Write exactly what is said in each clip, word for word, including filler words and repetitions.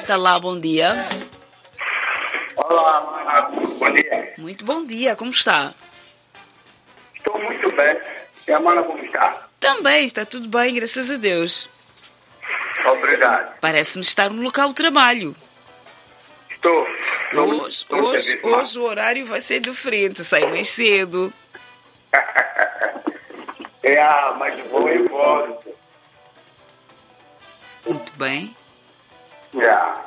está lá, bom dia. Olá, Manato, bom dia. Muito bom dia, como está? Estou muito bem. E a Mana como está? Também, está tudo bem, graças a Deus. Obrigado. Parece-me estar no local de trabalho. Estou. estou Hoje, estou hoje, serviço, hoje o horário vai ser diferente, sai mais cedo. É, ah, mas vou e volto. Muito bem. Já.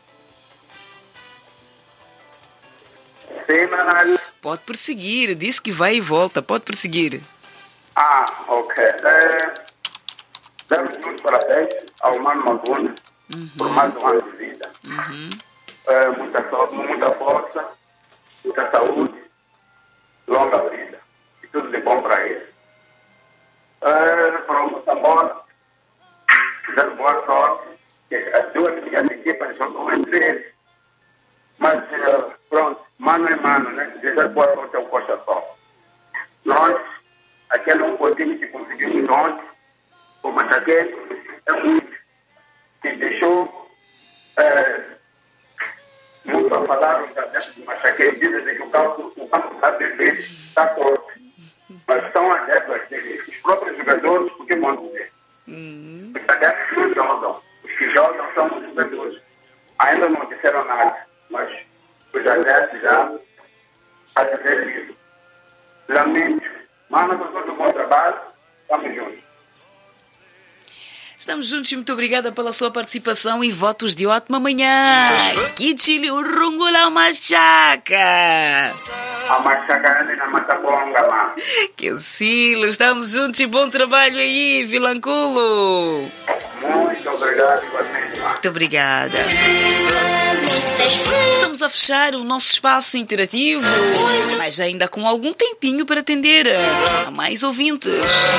Sim, Manato. Pode prosseguir, disse que vai e volta, pode prosseguir. Ah, ok. É, damos muitos parabéns ao Mano Maguna Uhum. por mais um ano de vida. Uhum. É, muita, so- muita força, muita saúde, longa vida. E tudo de bom para ele. É, para o Moçambola, dando boa sorte, que as duas minhas equipas jogam entre eles. Mas, é, pronto, mano é mano, né? Desejar boa sorte ao Costa só. Nós, aquele um pouquinho que conseguimos ontem, o Machaquete, é muito, que deixou é, muito a falar os adeptos do Machaquete, dizem que o campo, o campo está bebê, está torto. Mas são adeptos dele, os próprios jogadores, porque vão dizer. Uhum. Os adeptos não jogam, os que jogam são os jogadores. Ainda não disseram nada, mas os adeptos já a dizer isso. Lamento, mas nós todos um bom trabalho, estamos juntos. Estamos juntos e muito obrigada pela sua participação e votos de ótima manhã. Kichili urungula machaca. A machaca na Matapolonga, mano. Que silo, estamos juntos e bom trabalho aí, Vilanculo. Muito obrigado, igualmente, mano. Muito obrigada. Estamos a fechar o nosso espaço interativo, mas ainda com algum tempinho para atender a mais ouvintes.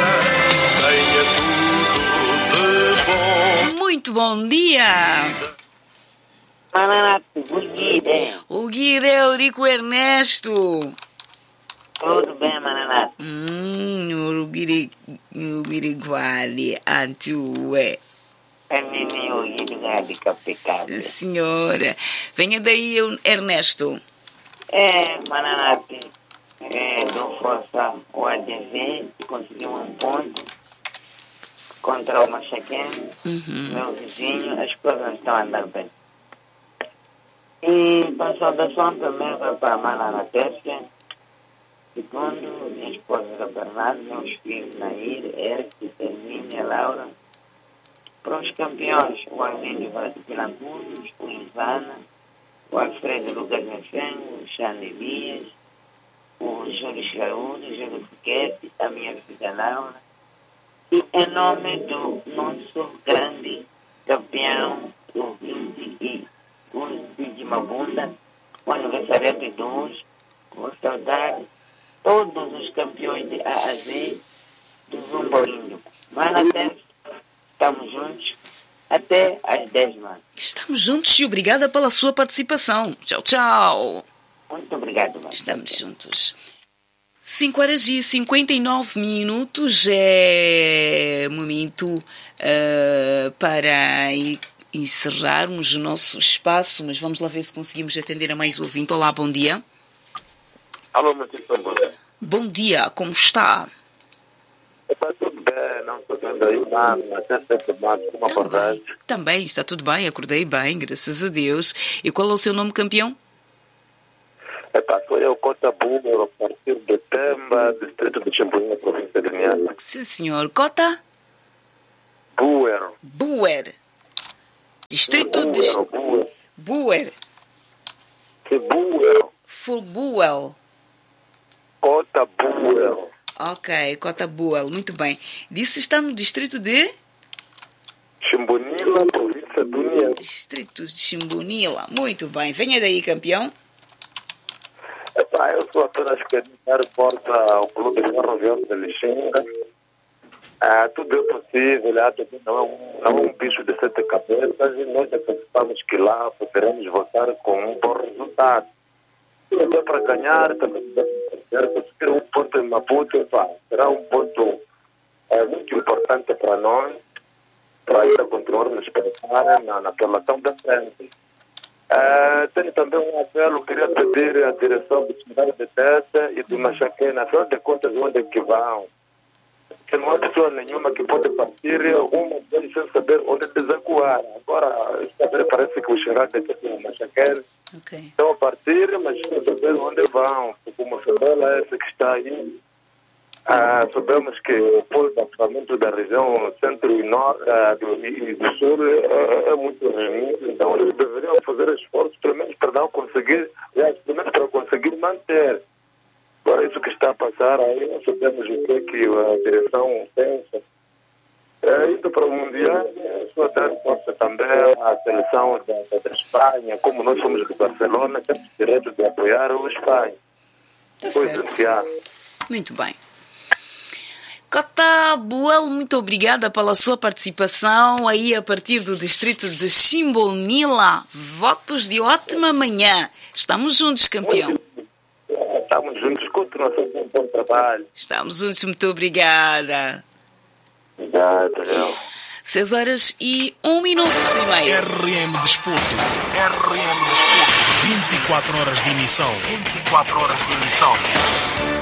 Muito bom dia. Manato, bom dia. O Guido Eurico Ernesto. Tudo bem, Manato? Hum, o Guiriguari Antue. É menino de gado capicado. Senhora, venha daí, Ernesto. É, Manato, é, dou força ao A D V, conseguimos um ponto contra o Machaquense, Uhum. meu vizinho, as coisas estão andando bem. E a saudação também vai para a Mana Teste, segundo, minha esposa Bernardo, meus filhos Nair, Eric, Hermínia, Laura, para os campeões, o Armênio de Pilanculos, o Ivana, o Alfredo Lucas Mefengo, o Xande Elias, o Júlio Chaúdo, o Júlio Fuquete, a minha filha Laura, e em nome do nosso grande campeão, o vinte e um de Mabunda, o aniversário de dois, vou saudar todos os campeões de A a Z do Zumborinho. Mas até estamos juntos até às dez horas. Estamos juntos e obrigada pela sua participação. Tchau, tchau. Muito obrigado, Marcelo. Estamos juntos. cinco horas e cinquenta e nove minutos é momento uh, para encerrarmos o nosso espaço, mas vamos lá ver se conseguimos atender a mais ouvinte. Olá, bom dia. Alô, Matheus, bom dia. Bom dia, como está? Está tudo bem, não estou vendo aí nada, até sempre mais uma abordagem. Também está tudo bem, acordei bem, graças a Deus. E qual é o seu nome, campeão? Epá, sou eu, Cota Bumer, a partir de Temba, distrito de Chimbuinha, província de Niassa. Sim, senhor. Cota? Buer. Buer. Distrito de... Buer, Buer. Buer. Que Buer. Fulbuel. Cota Buer. Ok, Cota Buel, muito bem. Disse que está no distrito de... Chimbunila, província de Niassa. Distrito de Chimbunila. Muito bem. Venha daí, campeão. Epá, eu sou apenas querendo dar porta ao clube de Ferroviário de Lixinga. Ah, tudo é possível, ah, não, é um, não é um bicho de sete cabeças e nós acreditamos que lá poderemos votar com um bom resultado. Se não der para ganhar, também dá para perder, conseguir um ponto em Maputo, epá, será um ponto é, muito importante para nós para ainda continuarmos a pensar na, na apelação da frente. Uh, tenho também um apelo, queria pedir à direção do Seminário de Teta e do Machaquena, afinal de contas, onde é que vão? Porque não há pessoa nenhuma que pode partir alguma vez sem saber onde desaguar. Agora, parece que o Xerá de Teta e o Machaquena Okay. estão a partir, mas sem saber onde vão. Porque uma favela essa que está aí, ah, sabemos que o polo de abastecimento da região centro e, norte, ah, do, e do sul é, é muito reunido, então eles deveriam fazer esforços, pelo menos para não conseguir, aliás, pelo menos para conseguir manter. Agora, isso que está a passar aí, não sabemos o que é que a direção pensa. É, indo para o Mundial, só dar força também à seleção da, da Espanha, como nós somos de Barcelona, temos o direito de apoiar o Espanha. Tá Pois, certo. Muito bem. Cota Buel, muito obrigada pela sua participação aí a partir do distrito de Chimbonila. Votos de ótima manhã. Estamos juntos, campeão. Estamos juntos, continuação de um bom trabalho. Estamos juntos, muito obrigada. Obrigado, Léo. seis horas e um minuto e meio. R M Desporto. R M Desporto. vinte e quatro horas de emissão. vinte e quatro horas de emissão.